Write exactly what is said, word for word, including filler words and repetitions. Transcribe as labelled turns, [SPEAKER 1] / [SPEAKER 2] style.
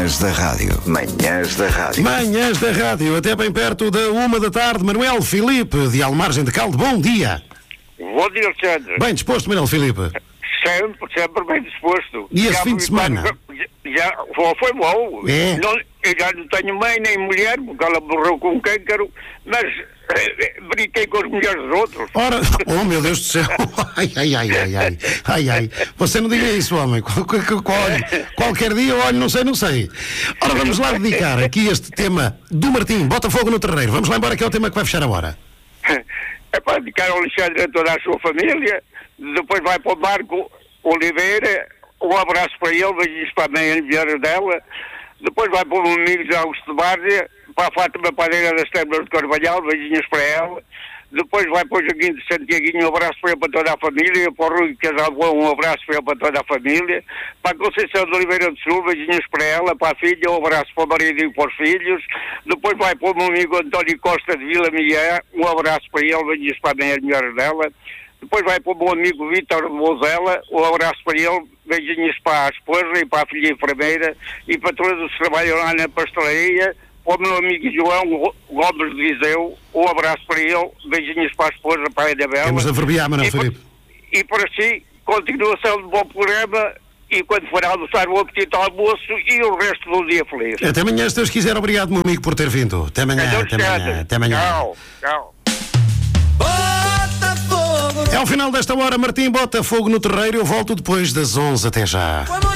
[SPEAKER 1] Manhãs da Rádio. Manhãs da Rádio.
[SPEAKER 2] Manhãs da Rádio, até bem perto da uma da tarde. Manuel Filipe, de Almargem de Caldo, bom dia.
[SPEAKER 3] Bom dia, Alexandre.
[SPEAKER 2] Bem disposto, Manuel Filipe?
[SPEAKER 3] Sempre, sempre bem disposto.
[SPEAKER 2] E esse
[SPEAKER 3] Já
[SPEAKER 2] fim de
[SPEAKER 3] fui-
[SPEAKER 2] semana?
[SPEAKER 3] Já, já foi bom.
[SPEAKER 2] É?
[SPEAKER 3] Não, eu já não tenho mãe nem mulher, porque ela morreu com câncaro, mas eh, brinquei com as mulheres dos outros.
[SPEAKER 2] Ora, oh meu Deus do céu. Ai, ai, ai, ai, ai, ai, ai. Você não diga isso, homem. Qual- qual- qual- Qualquer dia, olha, não sei, não sei. Ora, vamos lá dedicar aqui este tema do Martim, Botafogo no Terreiro. Vamos lá embora, que é o tema que vai fechar a hora.
[SPEAKER 3] É para dedicar ao Alexandre a toda a sua família, depois vai para o Marco Oliveira, um abraço para ele, beijinhos para a mãe aniversário dela, depois vai para o meu amigo José Augusto de Várzea, para a Fátima Padeira das Termas de Carvalhal, beijinhos para ela, depois vai para o Joaquim de Santiaguinho, um abraço para ele, para toda a família, para o Rui Casalboa, um abraço para ele, para toda a família, para a Conceição de Oliveira do Sul, beijinhos para ela, para a filha, um abraço para o marido e para os filhos, depois vai para o meu amigo António Costa de Vila Miguel, um abraço para ele, beijinhos para a mãe aniversário dela, depois vai para o meu amigo Vítor de Bozela, um abraço para ele, beijinhos para a esposa e para a filha enfermeira e para todos os que trabalham lá na pastelaria, para o meu amigo João Gomes de Viseu, um abraço para ele, beijinhos para a esposa, para a Isabel.
[SPEAKER 2] Temos a verbiar, Manuel
[SPEAKER 3] E para-
[SPEAKER 2] Filipe.
[SPEAKER 3] E para si, continuação de bom programa e quando for almoçar, bom apetite ao almoço e o resto do dia feliz.
[SPEAKER 2] Até amanhã, se Deus quiser. Obrigado, meu amigo, por ter vindo. Até amanhã,
[SPEAKER 3] Adeus,
[SPEAKER 2] até amanhã,
[SPEAKER 3] Alexandre.
[SPEAKER 2] até amanhã.
[SPEAKER 3] Tchau, tchau.
[SPEAKER 2] É ao final desta hora, Martim, bota fogo no terreiro. Eu volto depois das onze. Até já.
[SPEAKER 4] Vamos